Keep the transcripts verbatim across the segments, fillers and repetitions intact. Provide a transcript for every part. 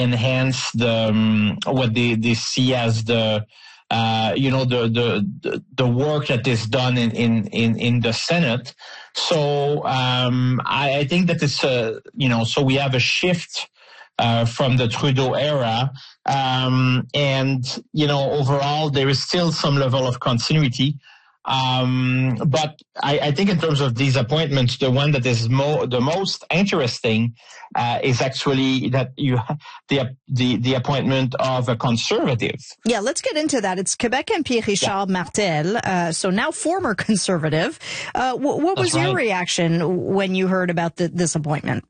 enhance the um, what they, they see as the uh, you know the, the the work that is done in in in, in the Senate. So um, I, I think that it's a you know so we have a shift uh, from the Trudeau era, um, and you know overall there is still some level of continuity. Um, but I, I think in terms of these appointments, the one that is mo- the most interesting uh, is actually that you the the the appointment of a conservative. Yeah, let's get into that. It's Quebec M P Richard yeah. Martel, uh, so now former conservative. Uh, w- what was That's your right. reaction when you heard about the, this appointment?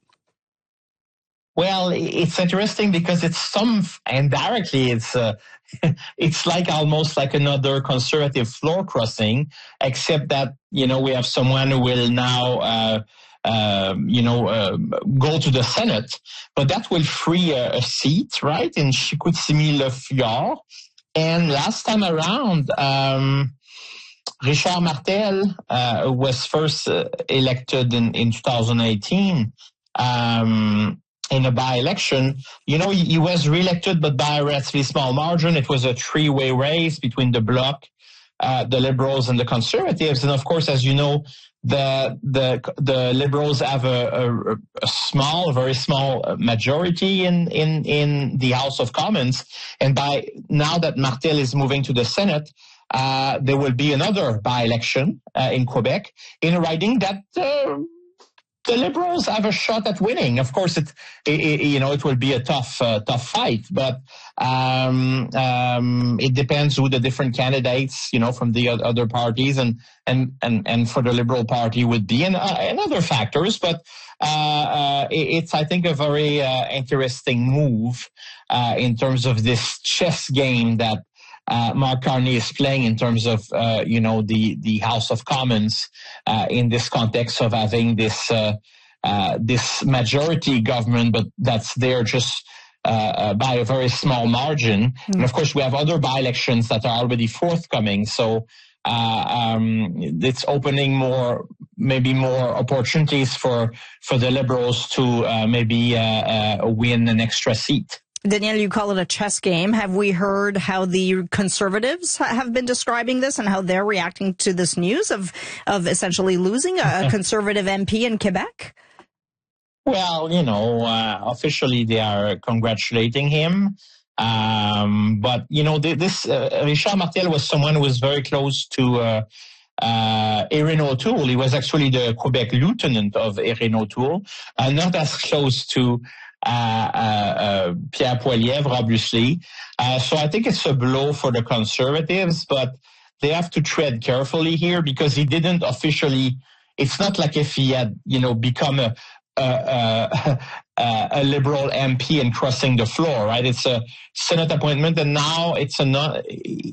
Well, it's interesting because it's some indirectly it's uh, it's like almost like another conservative floor crossing, except that you know we have someone who will now uh, uh, you know uh, go to the Senate, but that will free a, a seat, right, in Chicoutimi-Le And last time around, um, Richard Martel uh, was first uh, elected in in two thousand eighteen. Um, In a by-election, you know, he, he was re-elected, but by a relatively small margin. It was a three-way race between the Bloc, uh, the Liberals, and the Conservatives. And of course, as you know, the the the Liberals have a, a, a small, very small majority in in in the House of Commons. And by now that Martel is moving to the Senate, uh, there will be another by-election uh, in Quebec in a riding that. Uh, The Liberals have a shot at winning. Of course, it, it, it you know it will be a tough uh, tough fight, but um, um, it depends who the different candidates you know from the other parties and and and, and for the Liberal Party would be and, uh, and other factors. But uh, uh, it, it's I think a very uh, interesting move uh, in terms of this chess game that. Uh, Mark Carney is playing in terms of, uh, you know, the, the House of Commons uh, in this context of having this uh, uh, this majority government, but that's there just uh, uh, by a very small margin. Mm. And of course, we have other by-elections that are already forthcoming. So uh, um, it's opening more, maybe more opportunities for for the Liberals to uh, maybe uh, uh, win an extra seat. Danielle, you call it a chess game. Have we heard how the Conservatives have been describing this and how they're reacting to this news of, of essentially losing a, a Conservative M P in Quebec? Well, you know, uh, officially they are congratulating him. Um, but, you know, this uh, Richard Martel was someone who was very close to uh, uh, Erin O'Toole. He was actually the Quebec lieutenant of Erin O'Toole, uh, not as close to Uh, uh, uh, Pierre Poilievre, obviously. Uh, so I think it's a blow for the Conservatives, but they have to tread carefully here because he didn't officially, it's not like if he had, you know, become a, a, a, a Liberal M P and crossing the floor, right? It's a Senate appointment and now it's a not,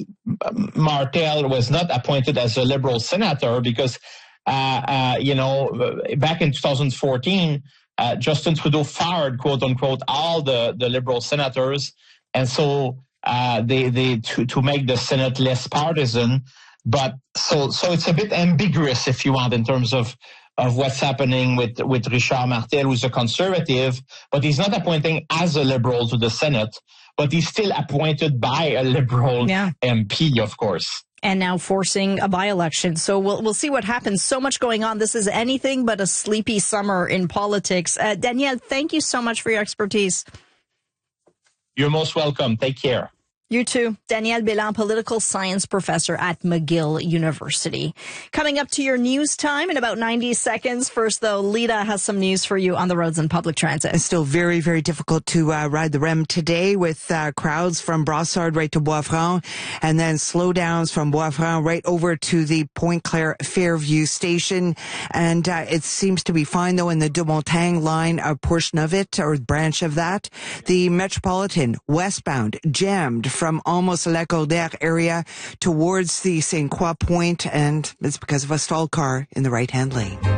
Martel was not appointed as a Liberal senator because, uh, uh, you know, back in two thousand fourteen, Uh, Justin Trudeau fired, quote unquote, all the, the Liberal senators. And so, uh, they, they, to, to make the Senate less partisan. But so, so it's a bit ambiguous, if you want, in terms of, of what's happening with, with Richard Martel, who's a conservative, but he's not appointing as a Liberal to the Senate, but he's still appointed by a Liberal yeah. M P, of course. And now forcing a by-election. So we'll we'll see what happens. So much going on. This is anything but a sleepy summer in politics. Uh, Danielle, thank you so much for your expertise. You're most welcome. Take care. You too. Danielle Bélan, political science professor at McGill University. Coming up to your news time in about ninety seconds. First, though, Lita has some news for you on the roads and public transit. It's still very, very difficult to uh, ride the R E M today with uh, crowds from Brossard right to Bois-Franc and then slowdowns from Bois-Franc right over to the Pointe-Claire Fairview station. And uh, it seems to be fine, though, in the De Montagne line, a portion of it or branch of that. The Metropolitan westbound jammed from almost La Cordère area towards the Saint Croix Point, and it's because of a stalled car in the right-hand lane.